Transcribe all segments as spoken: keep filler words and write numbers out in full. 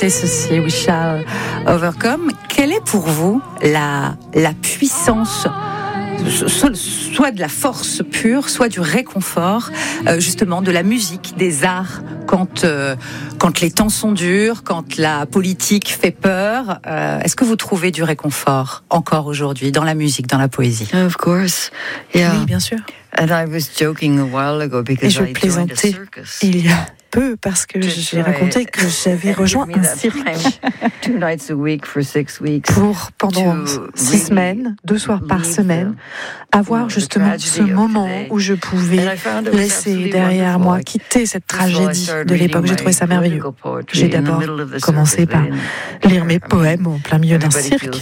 chanter ceci, We Shall Overcome. Quelle est pour vous la, la puissance, soit, soit de la force pure, soit du réconfort, euh, justement, de la musique, des arts, quand, euh, quand les temps sont durs, quand la politique fait peur, euh, est-ce que vous trouvez du réconfort encore aujourd'hui dans la musique, dans la poésie? Of course, yeah. Oui, bien sûr. And I was joking a while ago because Et je I joined a plaisantais circus. il y a peu parce que j'ai raconté que j'avais rejoint un cirque Two nights a week for six weeks. pour pendant six semaines, deux soirs par semaine, avoir justement ce moment où je pouvais laisser derrière moi, quitter cette tragédie de l'époque. J'ai trouvé ça merveilleux. J'ai d'abord commencé par lire mes poèmes en plein milieu d'un cirque.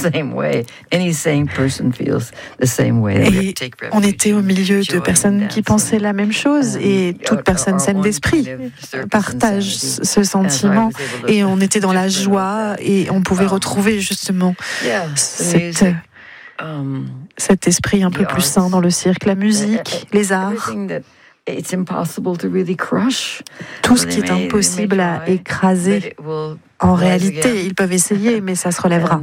Et on était au milieu de personnes qui pensaient la même chose et toute personne saine d'esprit partage ce sentiment et on était dans la joie et on pouvait retrouver justement cette, cet esprit un peu plus sain dans le cirque, la musique, les arts. Tout ce qui est impossible à écraser, en réalité, ils peuvent essayer, mais ça se relèvera.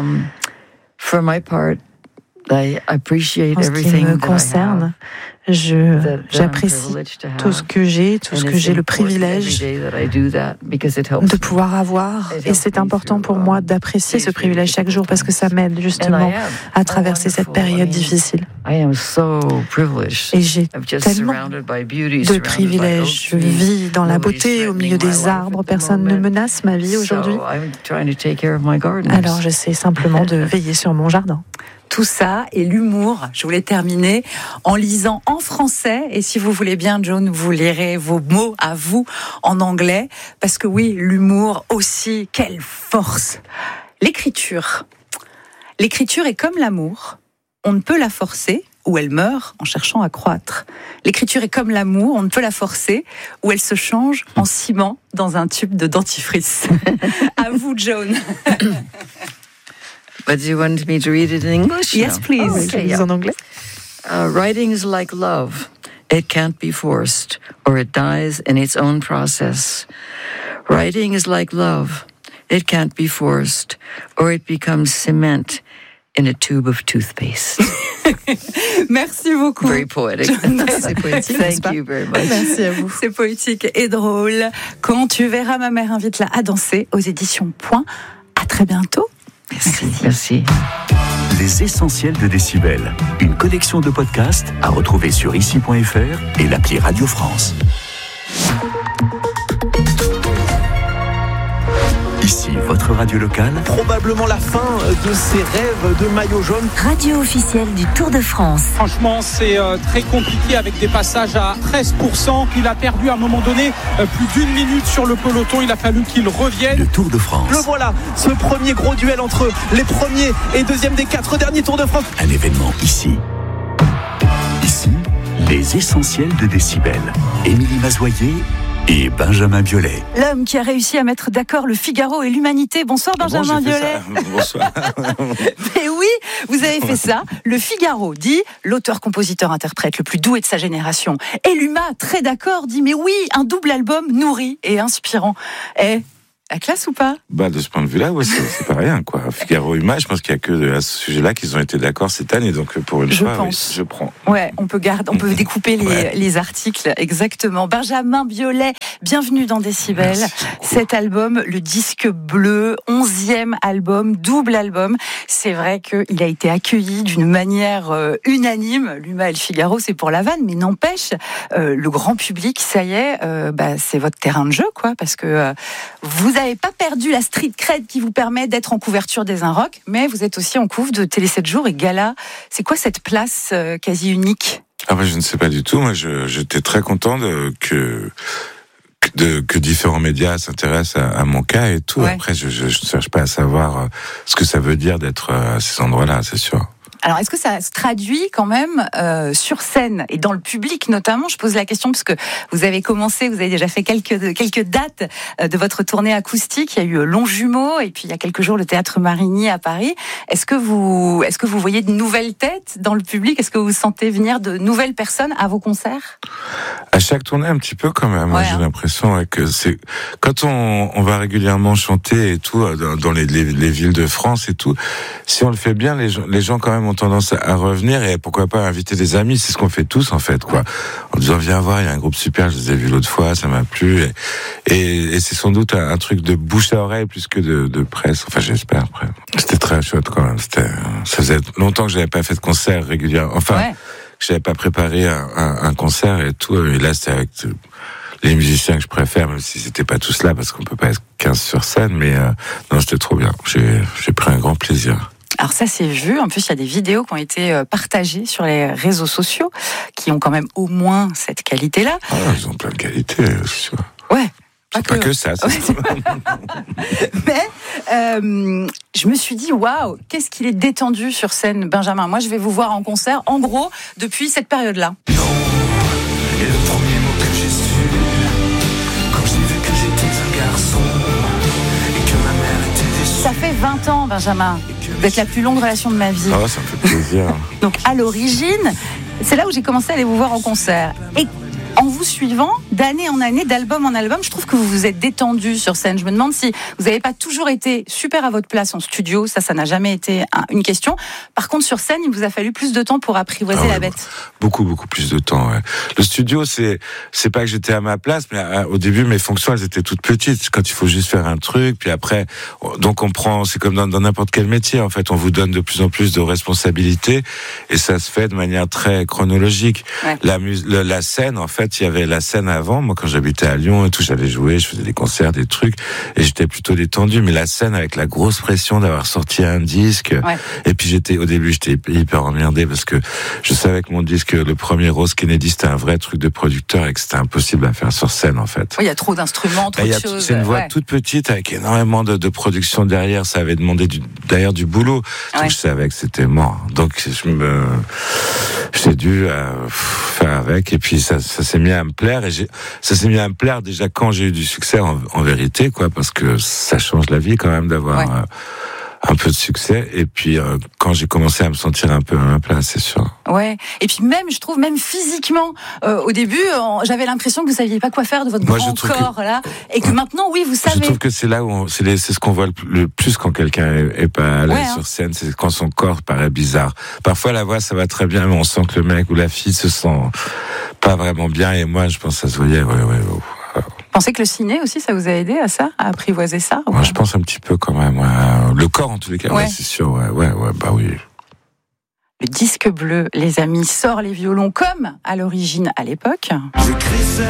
En ce qui me concerne, je, j'apprécie tout ce que j'ai, tout ce que j'ai le privilège de pouvoir avoir. Et c'est important pour moi d'apprécier ce privilège chaque jour parce que ça m'aide justement à traverser cette période difficile. Et j'ai tellement de privilèges. Je vis dans la beauté, au milieu des arbres. Personne ne menace ma vie aujourd'hui. Alors j'essaie simplement de veiller sur mon jardin. Tout ça et l'humour. Je voulais terminer en lisant en français et si vous voulez bien, Joan, vous lirez vos mots à vous en anglais parce que oui, l'humour aussi, quelle force. L'écriture. L'écriture est comme l'amour. On ne peut la forcer ou elle meurt en cherchant à croître. L'écriture est comme l'amour, on ne peut la forcer ou elle se change en ciment dans un tube de dentifrice. À vous, Joan. But do you want me to read it in English? Yes, please. Oh, okay, yeah. En anglais. Uh, writing is like love. It can't be forced, or it dies in its own process. Writing is like love. It can't be forced, or it becomes cement in a tube of toothpaste. Merci beaucoup. Very poetic. C'est poétique. Thank you very much. Merci à vous. C'est poétique et drôle. Quand tu verras ma mère invite-la à danser aux éditions Point. À très bientôt. Merci. Merci. Les essentiels de Décibel. Une collection de podcasts à retrouver sur ici point f r et l'appli Radio France. Ici, votre radio locale. Probablement la fin de ses rêves de maillot jaune. Radio officielle du Tour de France. Franchement, c'est euh, très compliqué avec des passages à treize pour cent. Il a perdu à un moment donné euh, plus d'une minute sur le peloton. Il a fallu qu'il revienne. Le Tour de France. Le voilà, ce premier gros duel entre les premiers et deuxièmes des quatre derniers Tours de France. Un événement ici. Ici, les essentiels de Décibel. Émilie Mazoyer et Benjamin Biolay. L'homme qui a réussi à mettre d'accord le Figaro et l'humanité. Bonsoir Benjamin bon, Biolay. Bonsoir. Mais oui, vous avez fait ça. Le Figaro dit l'auteur-compositeur-interprète le plus doué de sa génération. Et l'Huma, très d'accord, dit mais oui, un double album nourri et inspirant. Eh, la classe ou pas? Bah, de ce point de vue-là, ouais, c'est, c'est pas rien, quoi. Figaro Huma, je pense qu'il y a que à ce sujet-là qu'ils ont été d'accord cette année, donc pour une je fois, pense. Oui, je prends. Ouais, on peut garder, on peut découper les, ouais. les articles, exactement. Benjamin Biolay, bienvenue dans Décibel. Cet album, le disque bleu, onzième album, double album. C'est vrai qu'il a été accueilli d'une manière euh, unanime. L'Huma et le Figaro, c'est pour la vanne, mais n'empêche, euh, le grand public, ça y est, euh, bah, c'est votre terrain de jeu, quoi, parce que euh, vous Vous n'avez pas perdu la street cred qui vous permet d'être en couverture des Inrocks, mais vous êtes aussi en couve de Télé sept jours et Gala. C'est quoi cette place euh, quasi unique? Ah bah, je ne sais pas du tout. Moi, je, j'étais très content de, que, de, que différents médias s'intéressent à, à mon cas et tout. Ouais. Après, je ne cherche pas à savoir ce que ça veut dire d'être à ces endroits-là, c'est sûr. Alors, est-ce que ça se traduit quand même euh, sur scène et dans le public notamment? Je pose la question parce que vous avez commencé, vous avez déjà fait quelques quelques dates de votre tournée acoustique. Il y a eu Longjumeau et puis il y a quelques jours le Théâtre Marigny à Paris. Est-ce que vous est-ce que vous voyez de nouvelles têtes dans le public? Est-ce que vous sentez venir de nouvelles personnes à vos concerts? À chaque tournée, un petit peu quand même. Ouais, j'ai hein. l'impression ouais, que c'est quand on, on va régulièrement chanter et tout dans, dans les, les, les villes de France et tout. Si on le fait bien, les gens, les gens quand même ont tendance à revenir et pourquoi pas inviter des amis. C'est ce qu'on fait tous en fait, quoi. En disant viens voir, il y a un groupe super, je les ai vus l'autre fois, ça m'a plu. Et, et, et c'est sans doute un, un truc de bouche à oreille plus que de, de presse. Enfin, j'espère. Après, c'était très chouette quand même. C'était, ça faisait longtemps que j'avais pas fait de concert régulier. Enfin, ouais. que j'avais pas préparé un, un, un concert et tout. Et là, c'était avec les musiciens que je préfère, même si c'était pas tous là parce qu'on peut pas être quinze sur scène. Mais euh, non, c'était trop bien. J'ai, j'ai pris un grand plaisir. Alors ça c'est vu, en plus il y a des vidéos qui ont été partagées sur les réseaux sociaux qui ont quand même au moins cette qualité-là. Ah, ils ont plein de qualités aussi. Ouais. Pas, pas que, que ça. ça ouais, Mais euh, je me suis dit waouh, qu'est-ce qu'il est détendu sur scène, Benjamin. Moi je vais vous voir en concert, en gros, depuis cette période-là. Non. Et le premier mot que j'ai su quand j'ai vu que j'étais un garçon et que ma mère était déçue. Ça fait vingt ans, Benjamin. Vous êtes la plus longue relation de ma vie. Ah, ça me fait plaisir. Donc, à l'origine, c'est là où j'ai commencé à aller vous voir en concert. Et en vous suivant, d'année en année, d'album en album, je trouve que vous vous êtes détendu sur scène. Je me demande si vous n'avez pas toujours été super à votre place en studio. Ça, ça n'a jamais été un, une question. Par contre, sur scène, il vous a fallu plus de temps pour apprivoiser ah ouais, la bête. Beaucoup, beaucoup plus de temps. Ouais. Le studio, c'est c'est pas que j'étais à ma place, mais à, au début, mes fonctions, elles étaient toutes petites. Quand il faut juste faire un truc, puis après, donc on prend. C'est comme dans, dans n'importe quel métier. En fait, on vous donne de plus en plus de responsabilités, et ça se fait de manière très chronologique. Ouais. La, la, la scène, en fait. Il y avait la scène avant, moi quand j'habitais à Lyon et tout, j'allais jouer, je faisais des concerts, des trucs, et j'étais plutôt détendu, mais la scène avec la grosse pression d'avoir sorti un disque, ouais. et puis j'étais, au début j'étais hyper emmerdé parce que je savais que mon disque, le premier Rose Kennedy, c'était un vrai truc de producteur et que c'était impossible à faire sur scène en fait. Oui, il y a trop d'instruments, trop de choses. C'est une voix ouais. toute petite avec énormément de, de production derrière, ça avait demandé du, d'ailleurs du boulot, donc ouais. je savais que c'était mort. Donc je me, j'ai dû euh, faire avec, et puis ça, ça s'est mis à me plaire, et j'ai, ça s'est mis à me plaire déjà quand j'ai eu du succès en, en vérité, quoi, parce que ça change la vie quand même d'avoir ouais. euh, un peu de succès, et puis euh, quand j'ai commencé à me sentir un peu à ma place, c'est sûr. Ouais, et puis même, je trouve, même physiquement, euh, au début, euh, j'avais l'impression que vous saviez pas quoi faire de votre Moi, grand corps, que... là, et que ouais. maintenant, oui, vous savez. Je trouve que c'est là où, on, c'est, les, c'est ce qu'on voit le, le plus quand quelqu'un est, est pas à l'aise ouais, hein. sur scène, c'est quand son corps paraît bizarre. Parfois, la voix, ça va très bien, mais on sent que le mec ou la fille se sent pas vraiment bien, et moi, je pense que ça se voyait, ouais, ouais, ouais. Vous pensez que le ciné aussi, ça vous a aidé à ça, à apprivoiser ça? Moi, je pense un petit peu quand même. Ouais. Le corps, en tous les cas, ouais. Ouais, c'est sûr. Ouais, ouais, ouais, bah oui. Le disque bleu, les amis, sort les violons comme à l'origine, à l'époque.